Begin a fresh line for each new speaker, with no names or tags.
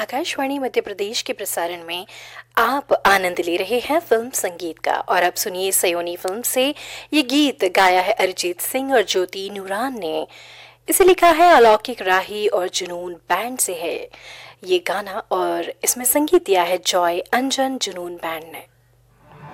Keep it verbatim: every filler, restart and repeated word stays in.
आकाशवाणी मध्य प्रदेश के प्रसारण में आप आनंद ले रहे हैं फिल्म संगीत का। और अब सुनिए सयोनी फिल्म से ये गीत गाया है अरिजीत सिंह और ज्योति नूरान ने। इसे लिखा है अलौकिक राही और जुनून बैंड से है ये गाना, और इसमें संगीत दिया है जॉय अंजन जुनून बैंड ने।